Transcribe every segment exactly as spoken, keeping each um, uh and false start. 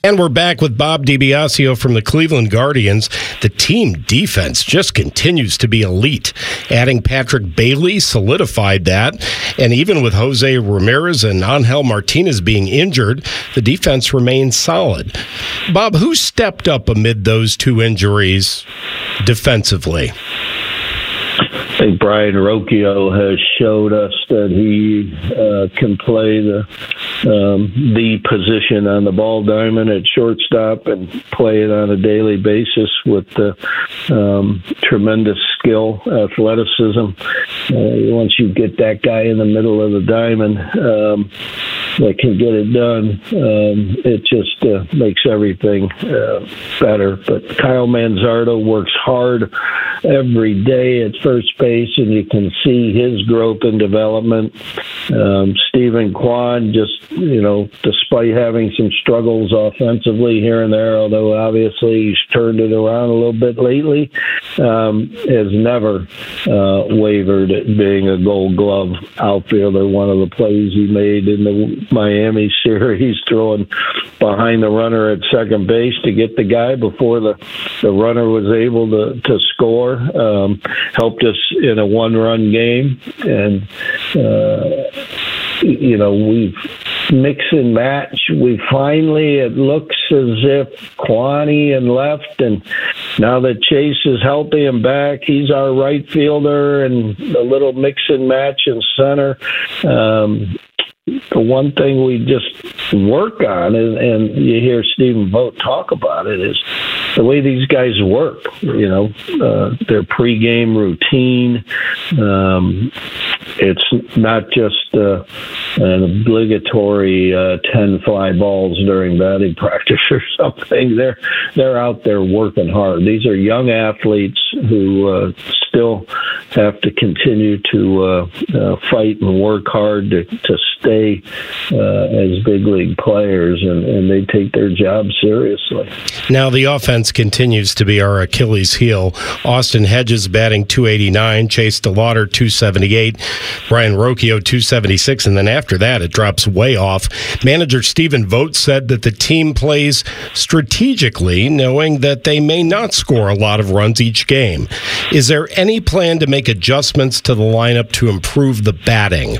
And we're back with Bob DiBiasio from the Cleveland Guardians. The team defense just continues to be elite. Adding Patrick Bailey solidified that. And even with Jose Ramirez and Angel Martinez being injured, the defense remains solid. Bob, who stepped up amid those two injuries defensively? I think Brayan Rocchio has showed us that he uh, can play the um, the position on the ball diamond at shortstop and play it on a daily basis with the um, tremendous skill, athleticism. Uh, once you get that guy in the middle of the diamond um, that can get it done, um, it just uh, makes everything uh, better. But Kyle Manzardo works hard every day at first base, and you can see his growth and development. Um, Stephen Kwan, just, you know, despite having some struggles offensively here and there, although obviously he's turned it around a little bit lately, um, has never uh, wavered at being a Gold Glove outfielder. One of the plays he made in the Miami series, throwing behind the runner at second base to get the guy before the, the runner was able to, to score, um, helped us in a one-run game. And, uh, you know, we've mix and match. We finally, it looks as if Kwani and left, and now that Chase is healthy and back, he's our right fielder, and a little mix and match in center. Um, the one thing we just work on, and, and you hear Stephen Vogt talk about it, is the way these guys work. You know, uh, their pregame routine. Um, it's not just uh, an obligatory uh, ten fly balls during batting practice or something. They're they're out there working hard. These are young athletes who uh, still have to continue to uh, uh, fight and work hard to, to stay uh, as big league players, and, and they take their job seriously. Now the offense continues to be our Achilles heel. Austin Hedges batting two eighty-nine, Chase DeLauter two seventy-eight, Brayan Rocchio two seventy-six, and then after that it drops way off. Manager Stephen Vogt said that the team plays strategically, knowing that they may not score a lot of runs each game. Is there any plan to make adjustments to the lineup to improve the batting?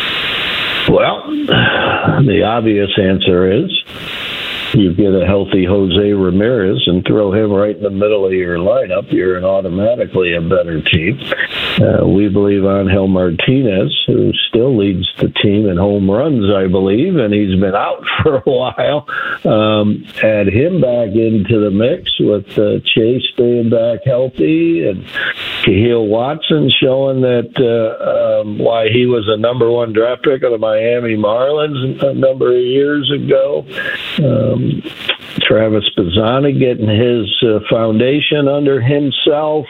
Well, the obvious answer is you get a healthy Jose Ramirez and throw him right in the middle of your lineup, you're an automatically a better team. Uh, we believe Angel Martinez, who still leads the team in home runs, I believe, and he's been out for a while. Um, add him back into the mix with uh, Chase being back healthy and Kahil Watson showing that uh, um, why he was a number one draft pick of the Miami Marlins a number of years ago. Um, Travis Bazzani getting his uh, foundation under himself.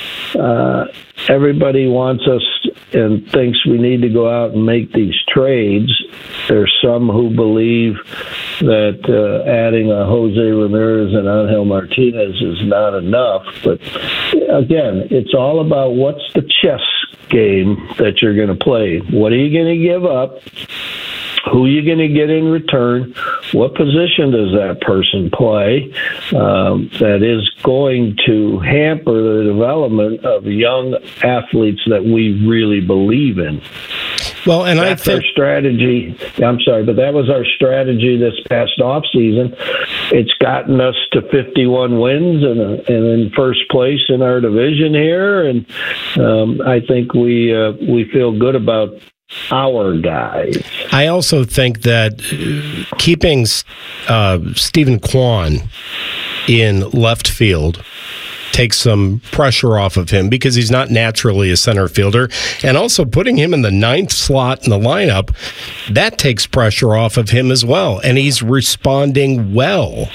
Uh, everybody wants us and thinks we need to go out and make these trades. There's some who believe that uh, adding a Jose Ramirez and Angel Martinez is not enough. But again, it's all about what's the chess game that you're going to play. What are you going to give up? Who are you going to get in return? What position does that person play? Um, that is going to hamper the development of young athletes that we really believe in. Well, and That's I think our strategy. I'm sorry, but that was our strategy this past offseason. It's gotten us to fifty-one wins and, uh, and in first place in our division here, and um, I think we uh, we feel good about our guys. I also think that keeping uh, Stephen Kwan in left field takes some pressure off of him because he's not naturally a center fielder, and also putting him in the ninth slot in the lineup, that takes pressure off of him as well, and he's responding well.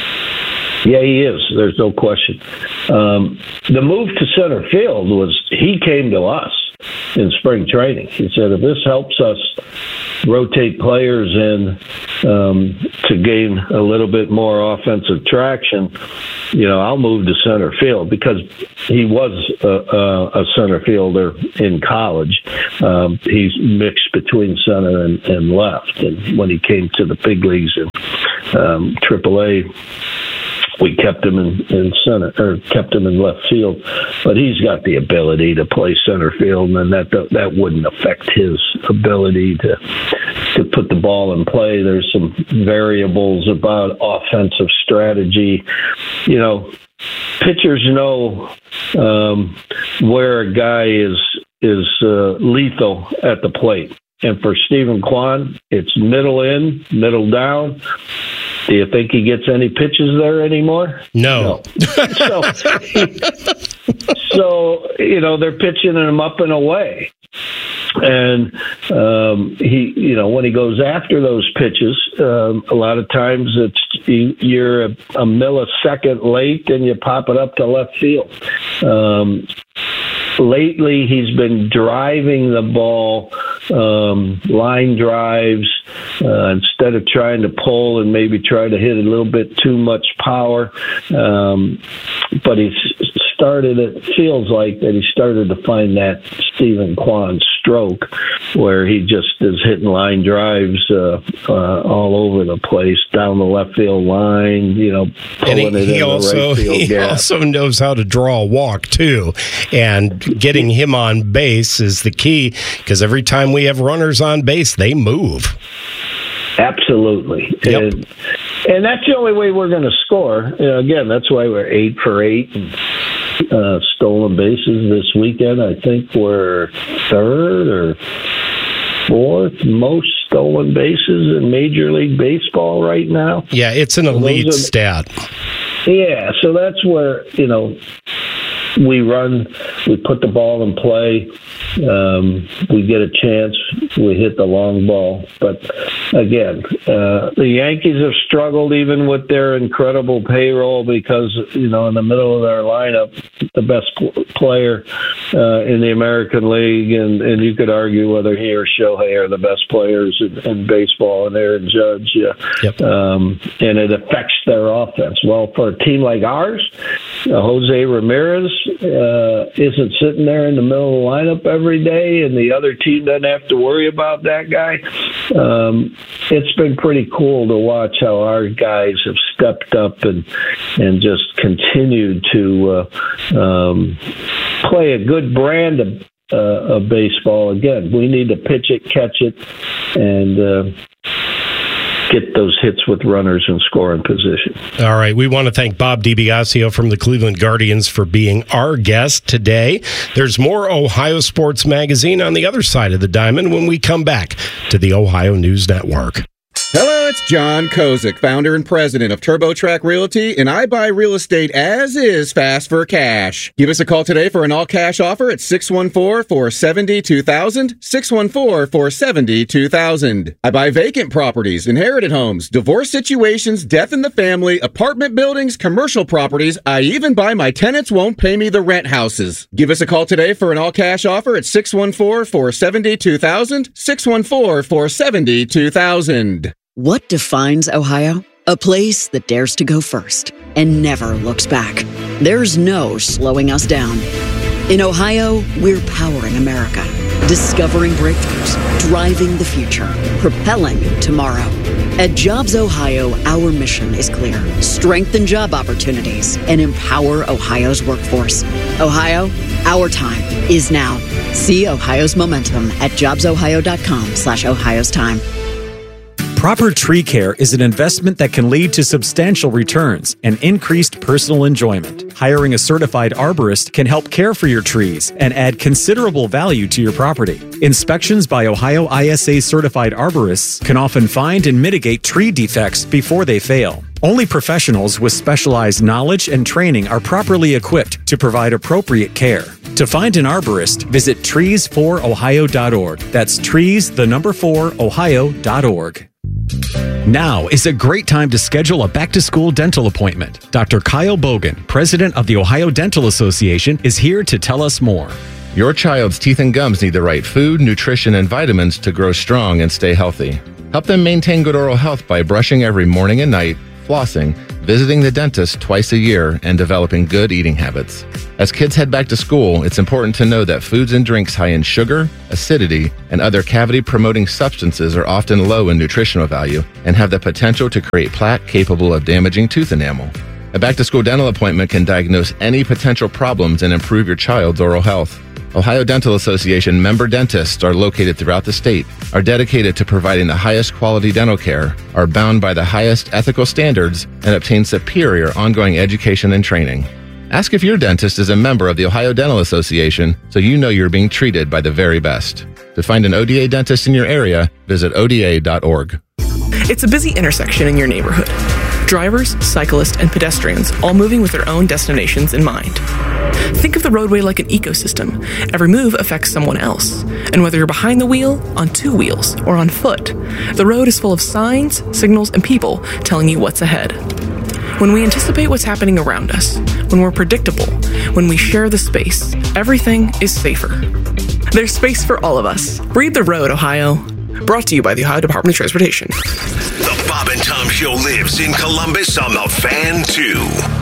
Yeah, he is. There's no question. Um, the move to center field was he came to us in spring training. He said, if this helps us rotate players in um, to gain a little bit more offensive traction, you know, I'll move to center field, because he was a, a, a center fielder in college. Um, he's mixed between center and, and left. And when he came to the big leagues in um, triple A, we kept him in, in center, or kept him in left field. But he's got the ability to play center field, and that that wouldn't affect his ability to to put the ball in play. There's some variables about offensive strategy. You know, pitchers know um, where a guy is is uh, lethal at the plate. And for Steven Kwan, it's middle in, middle down. Do you think he gets any pitches there anymore? No. no. So, he, so, you know, they're pitching him up and away. And um, he, you know, when he goes after those pitches, um, a lot of times it's you, you're a, a millisecond late and you pop it up to left field. Um, lately, he's been driving the ball, um, line drives, uh, instead of trying to pull and maybe try to hit a little bit too much power. Um, but he's started, it feels like that he started to find that Steven Kwan stroke where he just is hitting line drives uh, uh, all over the place, down the left field line, you know, pulling and he, it he in also, the right field He gap. also knows how to draw a walk, too. And getting him on base is the key, because every time we have runners on base, they move. Absolutely. Yep. And, and that's the only way we're going to score. You know, again, that's why we're eight for eight. And, uh, stolen bases this weekend. I think we're third or fourth most stolen bases in Major League Baseball right now. Yeah, it's an elite are, stat. Yeah, so that's where, you know, we run, we put the ball in play, um, we get a chance, we hit the long ball. But again, uh, the Yankees have struggled even with their incredible payroll because, you know, in the middle of their lineup, the best pl- player uh, in the American League, and, and you could argue whether he or Shohei are the best players in, in baseball, and Aaron Judge, yeah. Yep. Um, and it affects their offense. Well, for a team like ours, uh, Jose Ramirez uh, isn't sitting there in the middle of the lineup every day, and the other team doesn't have to worry about that guy. Um, it's been pretty cool to watch how our guys have stepped up and and just continued to uh, um, play a good brand of, uh, of baseball. Again, we need to pitch it, catch it, and uh, get those hits with runners in scoring position. All right. We want to thank Bob DiBiasio from the Cleveland Guardians for being our guest today. There's more Ohio Sports Magazine on the other side of the diamond when we come back to the Ohio News Network. Hello, it's John Kozik, founder and president of TurboTrack Realty, and I buy real estate as is fast for cash. Give us a call today for an all-cash offer at six one four, four seven zero, two thousand, six one four, four seven zero, two thousand. I buy vacant properties, inherited homes, divorce situations, death in the family, apartment buildings, commercial properties. I even buy my tenants won't pay me the rent houses. Give us a call today for an all-cash offer at six one four, four seven zero, two thousand, six one four, four seven zero, two thousand. What defines Ohio? A place that dares to go first and never looks back. There's no slowing us down. In Ohio, we're powering America, discovering breakthroughs, driving the future, propelling tomorrow. At Jobs Ohio, our mission is clear. Strengthen job opportunities and empower Ohio's workforce. Ohio, our time is now. See Ohio's momentum at jobsohio.com slash Ohio's time. Proper tree care is an investment that can lead to substantial returns and increased personal enjoyment. Hiring a certified arborist can help care for your trees and add considerable value to your property. Inspections by Ohio I S A certified arborists can often find and mitigate tree defects before they fail. Only professionals with specialized knowledge and training are properly equipped to provide appropriate care. To find an arborist, visit trees for ohio dot org. That's trees, the number four, ohio dot org. Now is a great time to schedule a back-to-school dental appointment. Doctor Kyle Bogan, president of the Ohio Dental Association, is here to tell us more. Your child's teeth and gums need the right food, nutrition, and vitamins to grow strong and stay healthy. Help them maintain good oral health by brushing every morning and night, flossing, visiting the dentist twice a year, and developing good eating habits. As kids head back to school, it's important to know that foods and drinks high in sugar, acidity, and other cavity-promoting substances are often low in nutritional value and have the potential to create plaque capable of damaging tooth enamel. A back-to-school dental appointment can diagnose any potential problems and improve your child's oral health. Ohio Dental Association member dentists are located throughout the state, are dedicated to providing the highest quality dental care, are bound by the highest ethical standards, and obtain superior ongoing education and training. Ask if your dentist is a member of the Ohio Dental Association so you know you're being treated by the very best. To find an O D A dentist in your area, visit O D A dot org. It's a busy intersection in your neighborhood. Drivers, cyclists, and pedestrians all moving with their own destinations in mind. Think of the roadway like an ecosystem. Every move affects someone else. And whether you're behind the wheel, on two wheels, or on foot, the road is full of signs, signals, and people telling you what's ahead. When we anticipate what's happening around us, when we're predictable, when we share the space, everything is safer. There's space for all of us. Read the road, Ohio. Brought to you by the Ohio Department of Transportation. The Bob and Tom Show lives in Columbus on the Fan two.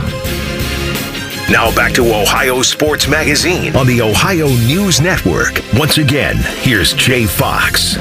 Now back to Ohio Sports Magazine on the Ohio News Network. Once again, here's Jay Fox.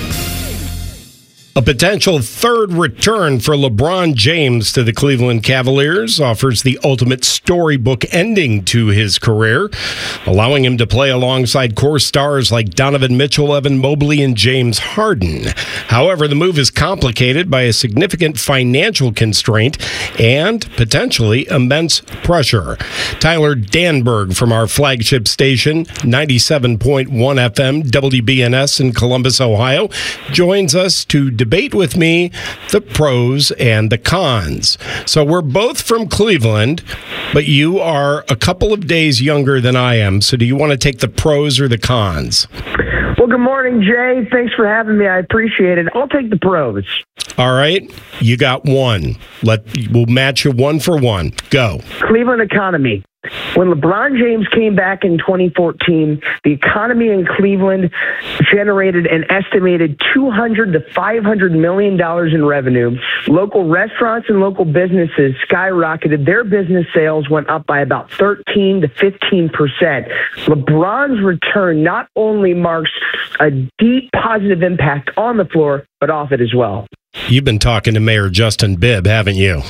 A potential third return for LeBron James to the Cleveland Cavaliers offers the ultimate storybook ending to his career, allowing him to play alongside core stars like Donovan Mitchell, Evan Mobley, and James Harden. However, the move is complicated by a significant financial constraint and potentially immense pressure. Tyler Danberg from our flagship station, ninety-seven point one F M W B N S in Columbus, Ohio, joins us to debate Debate with me the pros and the cons. So we're both from Cleveland, but you are a couple of days younger than I am. So do you want to take the pros or the cons? Well, good morning, Jay. Thanks for having me. I appreciate it. I'll take the pros. All right. You got one. Let we'll match you one for one. Go. Cleveland economy. When LeBron James came back in twenty fourteen, the economy in Cleveland generated an estimated two hundred to five hundred million dollars in revenue. Local restaurants and local businesses skyrocketed. Their business sales went up by about thirteen to fifteen percent. LeBron's return not only marks a deep positive impact on the floor, but off it as well. You've been talking to Mayor Justin Bibb, haven't you?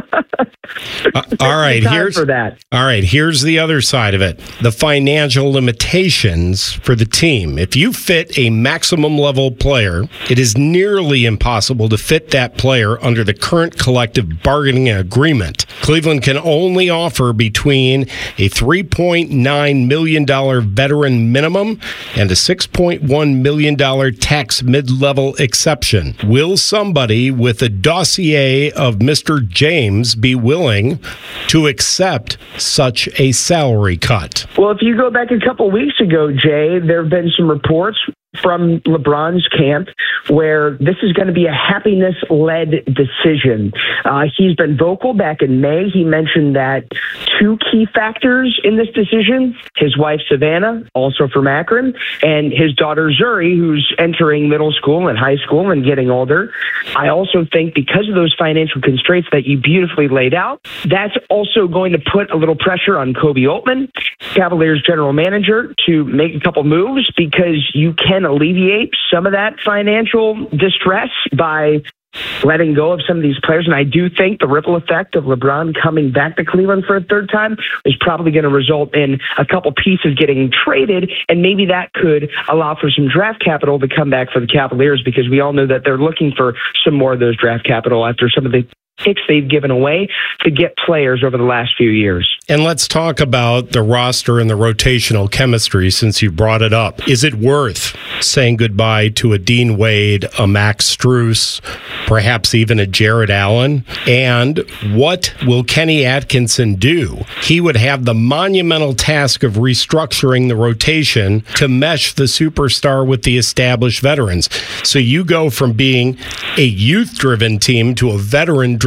uh, all right, here's for that. All right, here's the other side of it. The financial limitations for the team. If you fit a maximum level player, it is nearly impossible to fit that player under the current collective bargaining agreement. Cleveland can only offer between a three point nine million dollars veteran minimum and a six point one million dollars tax mid-level exception. Will somebody with a dossier of Mister James be willing to accept such a salary cut? Well, if you go back a couple weeks ago, Jay, there have been some reports from LeBron's camp where this is going to be a happiness-led decision. Uh, he's been vocal back in May. He mentioned that two key factors in this decision, his wife Savannah, also from Akron, and his daughter Zuri, who's entering middle school and high school and getting older. I also think because of those financial constraints that you beautifully laid out, that's also going to put a little pressure on Koby Altman, Cavaliers general manager, to make a couple moves because you can alleviate some of that financial distress by letting go of some of these players. And I do think the ripple effect of LeBron coming back to Cleveland for a third time is probably going to result in a couple pieces getting traded. And maybe that could allow for some draft capital to come back for the Cavaliers, because we all know that they're looking for some more of those draft capital after some of the picks they've given away to get players over the last few years. And let's talk about the roster and the rotational chemistry since you brought it up. Is it worth saying goodbye to a Dean Wade, a Max Strus, perhaps even a Jared Allen? And what will Kenny Atkinson do? He would have the monumental task of restructuring the rotation to mesh the superstar with the established veterans. So you go from being a youth-driven team to a veteran-driven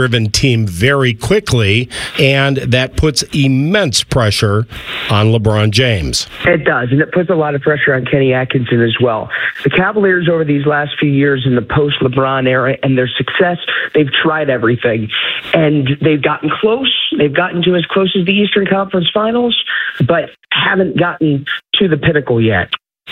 driven team very quickly, and that puts immense pressure on LeBron James. It does, and it puts a lot of pressure on Kenny Atkinson as well. The Cavaliers over these last few years in the post-LeBron era and their success, they've tried everything, and they've gotten close. They've gotten to as close as the Eastern Conference Finals, but haven't gotten to the pinnacle yet.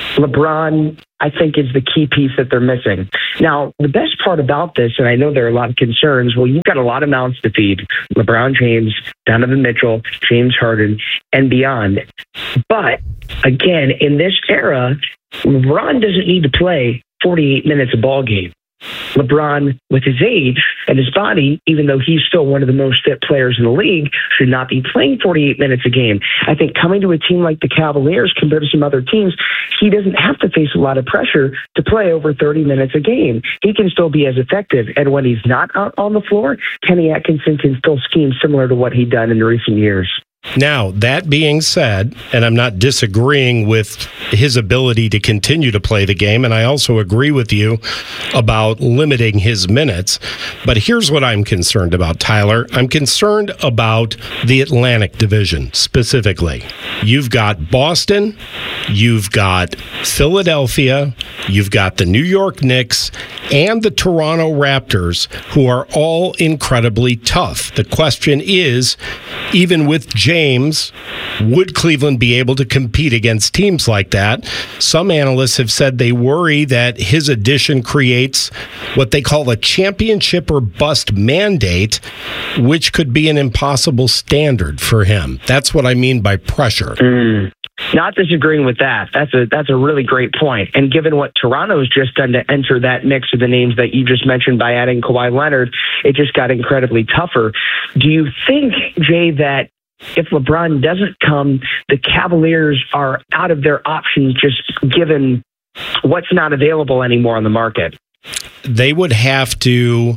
LeBron, I think, is the key piece that they're missing. Now, the best part about this, and I know there are a lot of concerns, well, you've got a lot of mouths to feed. LeBron James, Donovan Mitchell, James Harden, and beyond. But, again, in this era, LeBron doesn't need to play forty-eight minutes a ball game. LeBron, with his age and his body, even though he's still one of the most fit players in the league, should not be playing forty-eight minutes a game. I think coming to a team like the Cavaliers compared to some other teams, he doesn't have to face a lot of pressure to play over thirty minutes a game. He can still be as effective. And when he's not out on the floor, Kenny Atkinson can still scheme similar to what he'd done in recent years. Now, that being said, and I'm not disagreeing with his ability to continue to play the game, and I also agree with you about limiting his minutes, but here's what I'm concerned about, Tyler. I'm concerned about the Atlantic Division specifically. You've got Boston, you've got Philadelphia, you've got the New York Knicks, and the Toronto Raptors, who are all incredibly tough. The question is, even with James, would Cleveland be able to compete against teams like that? Some analysts have said they worry that his addition creates what they call a championship or bust mandate, which could be an impossible standard for him. That's what I mean by pressure. Mm. Not disagreeing with that. That's a that's a really great point. And given what Toronto's just done to enter that mix of the names that you just mentioned by adding Kawhi Leonard, it just got incredibly tougher. Do you think, Jay, that if LeBron doesn't come, the Cavaliers are out of their options just given what's not available anymore on the market? They would have to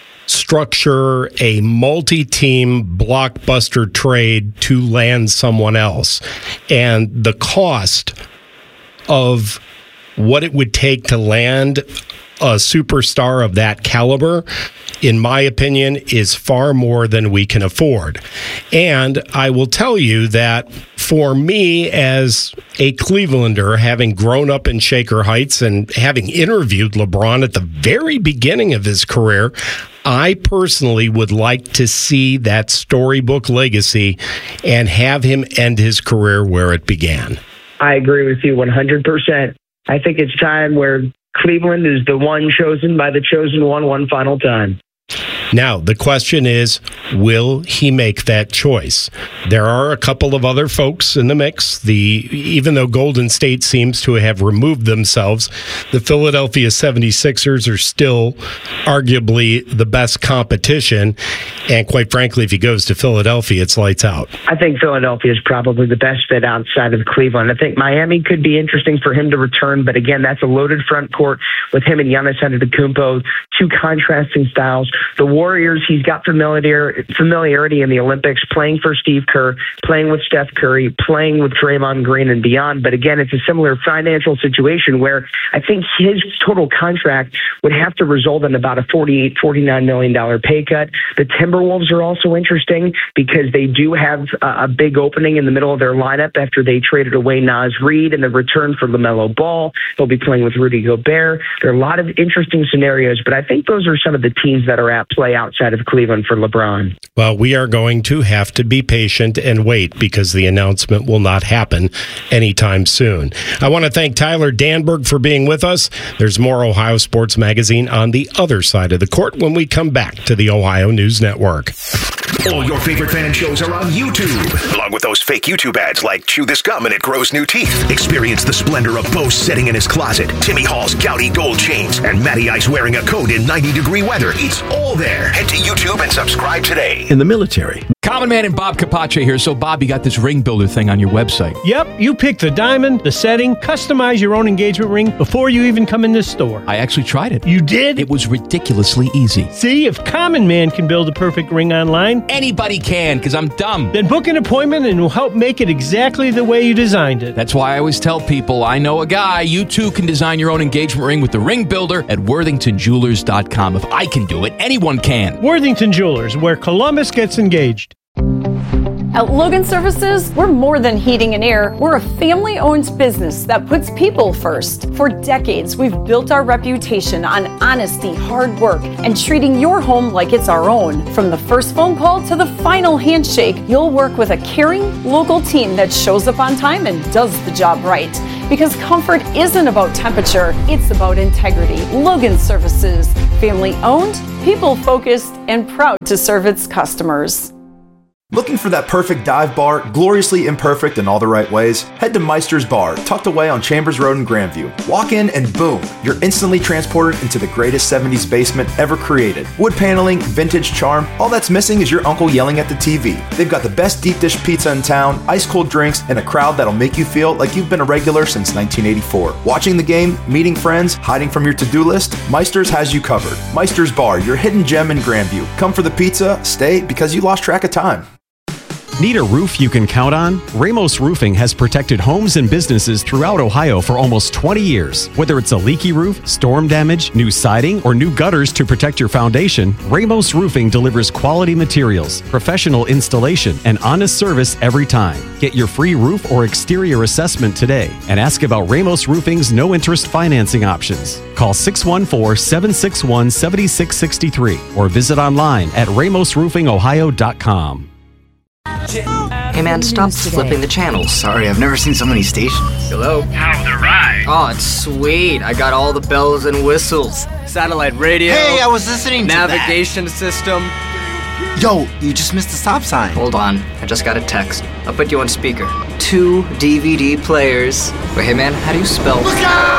structure a multi-team blockbuster trade to land someone else. And the cost of what it would take to land a superstar of that caliber, in my opinion, is far more than we can afford. And I will tell you that for me as a Clevelander, having grown up in Shaker Heights and having interviewed LeBron at the very beginning of his career, I personally would like to see that storybook legacy and have him end his career where it began. I agree with you one hundred percent. I think it's time where Cleveland is the one chosen by the chosen one one final time. Now, the question is, will he make that choice? There are a couple of other folks in the mix. The even though Golden State seems to have removed themselves, the Philadelphia seventy-sixers are still arguably the best competition. And quite frankly, if he goes to Philadelphia, it's lights out. I think Philadelphia is probably the best fit outside of Cleveland. I think Miami could be interesting for him to return, but again, that's a loaded front court with him and Giannis Antetokounmpo, two contrasting styles. The Warriors, he's got familiar, familiarity in the Olympics, playing for Steve Kerr, playing with Steph Curry, playing with Draymond Green and beyond. But again, it's a similar financial situation where I think his total contract would have to result in about a forty-eight, forty-nine million dollars pay cut. The Timberwolves are also interesting because they do have a, a big opening in the middle of their lineup after they traded away Naz Reid in the return for LaMelo Ball. They'll be playing with Rudy Gobert. There are a lot of interesting scenarios, but I think those are some of the teams that are at play outside of Cleveland for LeBron. Well, we are going to have to be patient and wait because the announcement will not happen anytime soon. I want to thank Tyler Danberg for being with us. There's more Ohio Sports Magazine on the other side of the court when we come back to the Ohio News Network. All your favorite fan shows are on YouTube, along with those fake YouTube ads like Chew This Gum and It Grows New Teeth. Experience the splendor of Bo sitting in his closet, Timmy Hall's gouty gold chains, and Matty Ice wearing a coat in ninety degree weather. It's all there. Head to YouTube and subscribe today. In the military, Common Man and Bob Capace here. So, Bob, you got this ring builder thing on your website. Yep, you pick the diamond, the setting, customize your own engagement ring before you even come in this store. I actually tried it. You did? It was ridiculously easy. See, if Common Man can build a perfect ring online, anybody can, because I'm dumb. Then book an appointment and we'll help make it exactly the way you designed it. That's why I always tell people, I know a guy. You too can design your own engagement ring with the Ring Builder at worthington jewelers dot com. If I can do it, anyone can. Worthington Jewelers, where Columbus gets engaged. At Logan Services, we're more than heating and air. We're a family-owned business that puts people first. For decades, we've built our reputation on honesty, hard work, and treating your home like it's our own. From the first phone call to the final handshake, you'll work with a caring, local team that shows up on time and does the job right. Because comfort isn't about temperature, it's about integrity. Logan Services, family-owned, people-focused, and proud to serve its customers. Looking for that perfect dive bar, gloriously imperfect in all the right ways? Head to Meister's Bar, tucked away on Chambers Road in Grandview. Walk in and boom, you're instantly transported into the greatest seventies basement ever created. Wood paneling, vintage charm, all that's missing is your uncle yelling at the T V. They've got the best deep dish pizza in town, ice cold drinks, and a crowd that'll make you feel like you've been a regular since nineteen eighty-four. Watching the game, meeting friends, hiding from your to-do list, Meister's has you covered. Meister's Bar, your hidden gem in Grandview. Come for the pizza, stay because you lost track of time. Need a roof you can count on? Ramos Roofing has protected homes and businesses throughout Ohio for almost twenty years. Whether it's a leaky roof, storm damage, new siding, or new gutters to protect your foundation, Ramos Roofing delivers quality materials, professional installation, and honest service every time. Get your free roof or exterior assessment today and ask about Ramos Roofing's no-interest financing options. Call six one four, seven six one, seven six six three or visit online at ramos roofing ohio dot com. Hey man, stop flipping the channels. Sorry, I've never seen so many stations. Hello? How's the ride? Oh, it's sweet. I got all the bells and whistles. Satellite radio. Hey, I was listening to navigation that. system. Yo, you just missed the stop sign. Hold on, I just got a text. I'll put you on speaker. Two D V D players. Wait, hey man, how do you spell? Look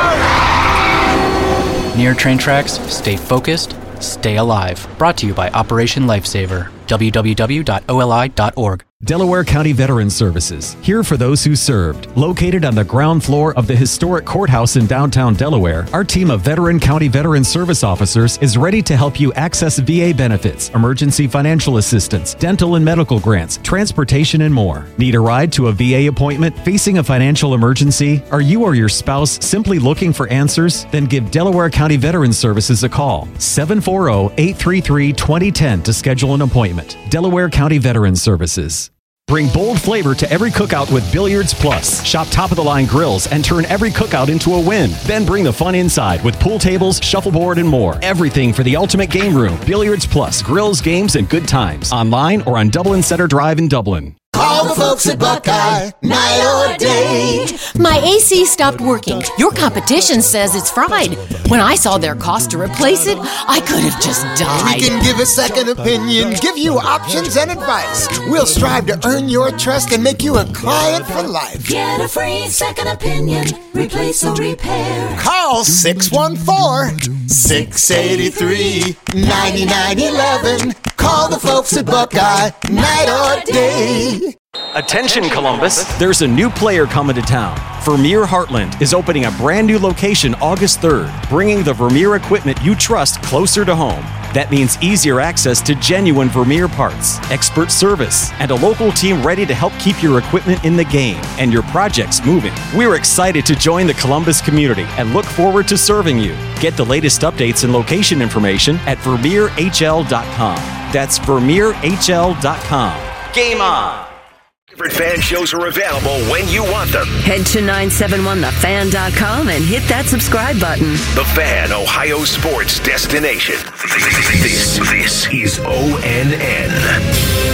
out! Near train tracks, stay focused, stay alive. Brought to you by Operation Lifesaver. w w w dot o l i dot org. Delaware County Veterans Services, here for those who served. Located on the ground floor of the historic courthouse in downtown Delaware, our team of Veteran County Veterans Service officers is ready to help you access V A benefits, emergency financial assistance, dental and medical grants, transportation, and more. Need a ride to a V A appointment? Facing a financial emergency? Are you or your spouse simply looking for answers? Then give Delaware County Veterans Services a call. seven four zero, eight three three, two zero one zero to schedule an appointment. Delaware County Veterans Services. Bring bold flavor to every cookout with Billiards Plus. Shop top-of-the-line grills and turn every cookout into a win. Then bring the fun inside with pool tables, shuffleboard, and more. Everything for the ultimate game room. Billiards Plus. Grills, games, and good times. Online or on Dublin Center Drive in Dublin. Call the folks at Buckeye, night or day. My A C stopped working. Your competition says it's fried. When I saw their cost to replace it, I could have just died. We can give a second opinion, give you options and advice. We'll strive to earn your trust and make you a client for life. Get a free second opinion, replace or repair. Call six one four, six eight three, nine nine one one. Call the folks at Buckeye, night or day. Attention Columbus, there's a new player coming to town. Vermeer Heartland is opening a brand new location August third, bringing the Vermeer equipment you trust closer to home. That means easier access to genuine Vermeer parts, expert service, and a local team ready to help keep your equipment in the game and your projects moving. We're excited to join the Columbus community and look forward to serving you. Get the latest updates and location information at vermeer h l dot com. That's vermeer h l dot com. Game on! Favorite fan shows are available when you want them. Head to nine seven one the fan dot com and hit that subscribe button. The Fan, Ohio sports destination. This, this is O N N.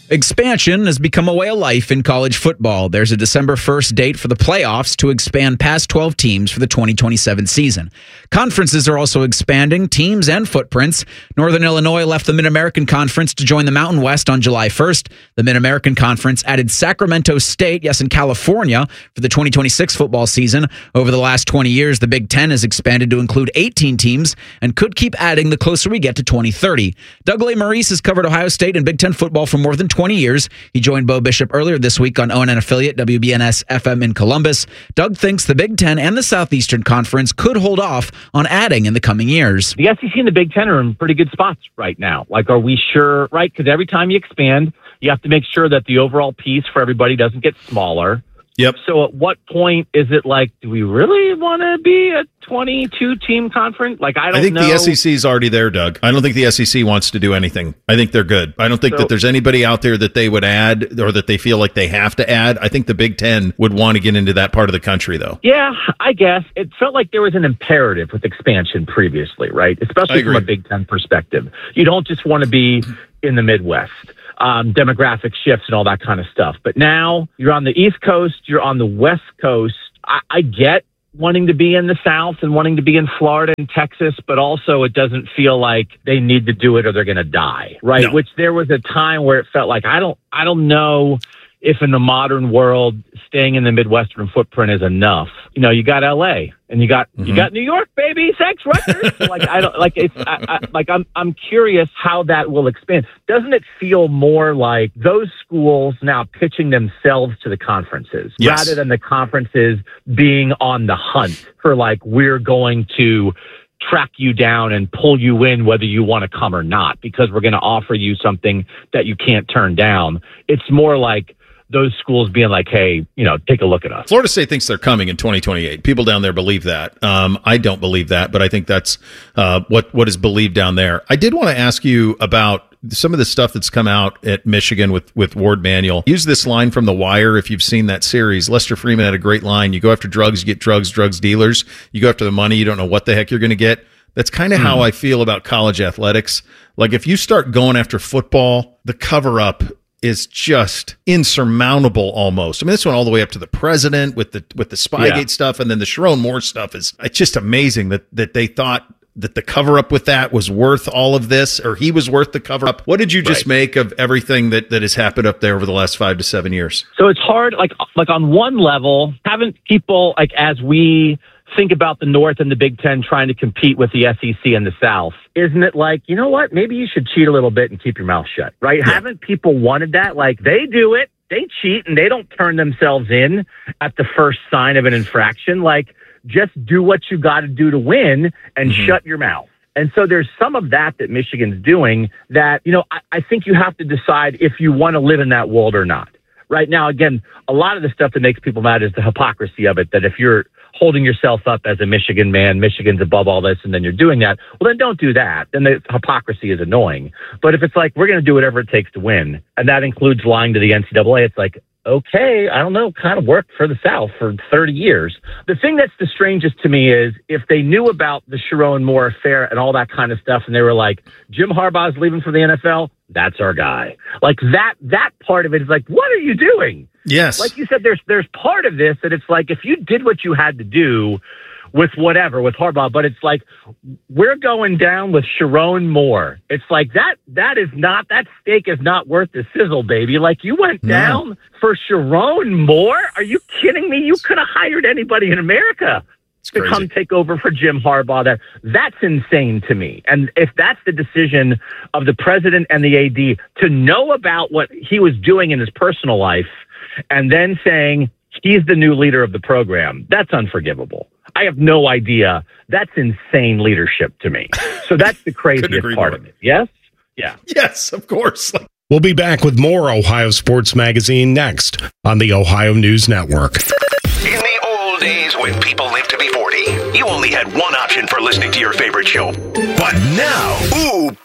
Expansion has become a way of life in college football. There's a December first date for the playoffs to expand past twelve teams for the twenty twenty-seven season. Conferences are also expanding teams and footprints. Northern Illinois left the Mid-American Conference to join the Mountain West on July first. The Mid-American Conference added Sacramento State, yes, in California, for the twenty twenty-six football season. Over the last twenty years, the Big Ten has expanded to include eighteen teams and could keep adding the closer we get to twenty thirty. Doug Maurice has covered Ohio State and Big Ten football for more than twenty years. He joined Bo Bishop earlier this week on O N N affiliate W B N S F M in Columbus. Doug thinks the Big Ten and the Southeastern Conference could hold off on adding in the coming years. The S E C and the Big Ten are in pretty good spots right now. Like, are we sure, right? Because every time you expand, you have to make sure that the overall piece for everybody doesn't get smaller. Yep. So at what point is it like, do we really want to be a twenty-two team conference? Like, I don't know. I think know. the S E C is already there, Doug. I don't think the S E C wants to do anything. I think they're good. I don't think So- that there's anybody out there that they would add or that they feel like they have to add. I think the Big Ten would want to get into that part of the country, though. Yeah, I guess. It felt like there was an imperative with expansion previously, right? Especially from a Big Ten perspective. You don't just want to be in the Midwest. Um, demographic shifts and all that kind of stuff. But now you're on the East Coast, you're on the West Coast. I, I get wanting to be in the South and wanting to be in Florida and Texas, but also it doesn't feel like they need to do it or they're going to die, right? No. Which there was a time where it felt like, I don't, I don't know if in the modern world staying in the Midwestern footprint is enough. You know, you got L A and you got Mm-hmm. you got New York, baby, sex records. So, like I don't like it's I, I, like I'm I'm curious how that will expand. Doesn't it feel more like those schools now pitching themselves to the conferences Yes. rather than the conferences being on the hunt for like, we're going to track you down and pull you in whether you want to come or not, because we're going to offer you something that you can't turn down. It's more like those schools being like, hey, you know, take a look at us. Florida State thinks they're coming in twenty twenty-eight. People down there believe that. Um, I don't believe that, but I think that's uh, what what is believed down there. I did want to ask you about some of the stuff that's come out at Michigan with, with Ward Manuel. Use this line from The Wire if you've seen that series. Lester Freeman had a great line. You go after drugs, you get drugs, drugs dealers. You go after the money, you don't know what the heck you're going to get. That's kind of how I feel about college athletics. Like, if you start going after football, the cover-up is just insurmountable almost. I mean, this went all the way up to the president with the with the Spygate Yeah. stuff, and then the Sharon Moore stuff is it's just amazing that that they thought that the cover up with that was worth all of this, or he was worth the cover up. What did you just Right. make of everything that, that has happened up there over the last five to seven years? So it's hard, like like on one level, haven't people, like as we think about the North and the Big Ten trying to compete with the S E C and the South, isn't it like, you know what, maybe you should cheat a little bit and keep your mouth shut, right? Yeah. Haven't people wanted that? Like, they do it, they cheat, and they don't turn themselves in at the first sign of an infraction. Like, just do what you got to do to win and mm-hmm. shut your mouth. And so there's some of that that Michigan's doing that, you know, I, I think you have to decide if you want to live in that world or not. Right now, again, a lot of the stuff that makes people mad is the hypocrisy of it, that if you're holding yourself up as a Michigan man, Michigan's above all this, and then you're doing that, well, then don't do that. Then the hypocrisy is annoying. But if it's like, we're going to do whatever it takes to win, and that includes lying to the N C double A, it's like, okay, I don't know, kind of worked for the South for thirty years. The thing that's the strangest to me is if they knew about the Sharon Moore affair and all that kind of stuff, and they were like, Jim Harbaugh's leaving for the N F L, that's our guy. Like, that that part of it is like, what are you doing? Yes. Like you said, there's there's part of this that it's like, if you did what you had to do with whatever, with Harbaugh, but it's like, we're going down with Sharon Moore. It's like, that that is not, that steak is not worth the sizzle, baby. Like, you went No. down for Sharon Moore? Are you kidding me? You could have hired anybody in America to crazy. come take over for Jim Harbaugh. That That's insane to me. And if that's the decision of the president and the A D to know about what he was doing in his personal life and then saying he's the new leader of the program, that's unforgivable. I have no idea. That's insane leadership to me. So that's the craziest agree part more. of it. Yes? Yeah. Yes, of course. We'll be back with more Ohio Sports Magazine next on the Ohio News Network. In the old days when people lived to be forty, you only had one option for listening to your favorite show. But now, ooh,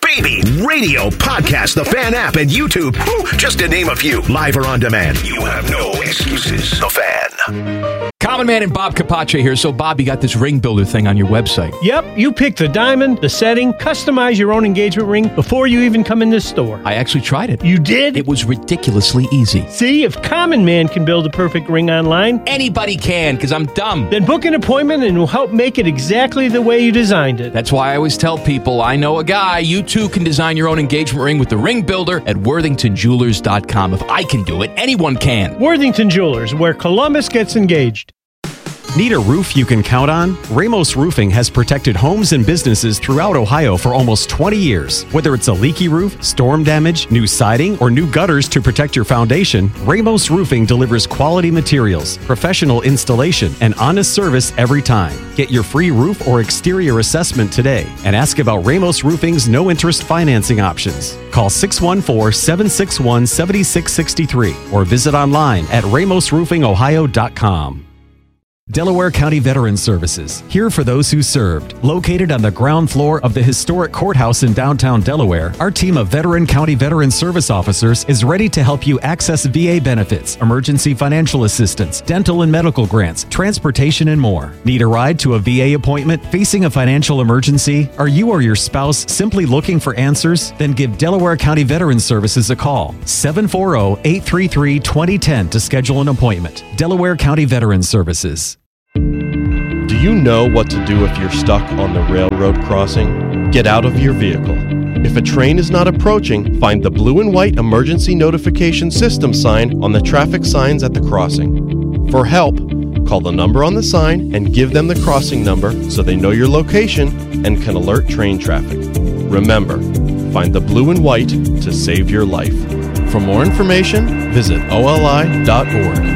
baby. Radio, podcast, the Fan app, and YouTube. Whew, just to name a few. Live or on demand. You have no excuses. The Fan. Common Man and Bob Capace here. So, Bob, you got this ring builder thing on your website. Yep, you pick the diamond, the setting, customize your own engagement ring before you even come in this store. I actually tried it. You did? It was ridiculously easy. See, if Common Man can build a perfect ring online, anybody can, because I'm dumb. Then book an appointment and we'll help make it exactly the way you designed it. That's why I always tell people, I know a guy. You too can design your own engagement ring with the ring builder at worthington jewelers dot com. If I can do it, anyone can. Worthington Jewelers, where Columbus gets engaged. Need a roof you can count on? Ramos Roofing has protected homes and businesses throughout Ohio for almost twenty years. Whether it's a leaky roof, storm damage, new siding, or new gutters to protect your foundation, Ramos Roofing delivers quality materials, professional installation, and honest service every time. Get your free roof or exterior assessment today and ask about Ramos Roofing's no-interest financing options. Call six one four, seven six one, seven six six three or visit online at ramos roofing ohio dot com. Delaware County Veterans Services, here for those who served. Located on the ground floor of the historic courthouse in downtown Delaware, our team of veteran county veteran service officers is ready to help you access V A benefits, emergency financial assistance, dental and medical grants, transportation, and more. Need a ride to a V A appointment? Facing a financial emergency? Are you or your spouse simply looking for answers? Then give Delaware County Veterans Services a call. seven four zero, eight three three, two zero one zero to schedule an appointment. Delaware County Veterans Services. Do you know what to do if you're stuck on the railroad crossing? Get out of your vehicle. If a train is not approaching, find the blue and white emergency notification system sign on the traffic signs at the crossing. For help, call the number on the sign and give them the crossing number so they know your location and can alert train traffic. Remember, find the blue and white to save your life. For more information, visit O L I dot org.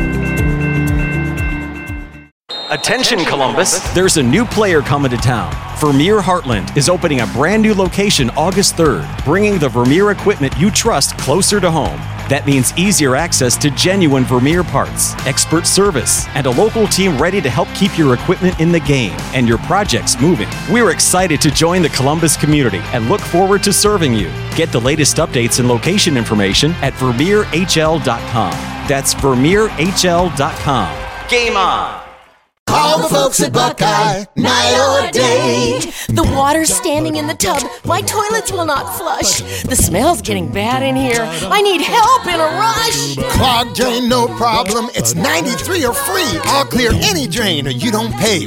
Attention Columbus, there's a new player coming to town. Vermeer Heartland is opening a brand new location August third, bringing the Vermeer equipment you trust closer to home. That means easier access to genuine Vermeer parts, expert service, and a local team ready to help keep your equipment in the game and your projects moving. We're excited to join the Columbus community and look forward to serving you. Get the latest updates and location information at vermeer h l dot com. That's vermeer h l dot com. Game on! Call the folks at Buckeye, night or day. The water's standing in the tub. My toilets will not flush. The smell's getting bad in here. I need help in a rush. Clogged drain, no problem. It's ninety-three or free. I'll clear any drain or you don't pay.